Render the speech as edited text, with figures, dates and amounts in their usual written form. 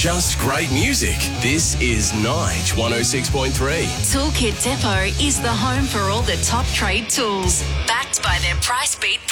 just great music. This is Nige 106.3. Toolkit Depot is the home for all the top trade tools, backed by their price beat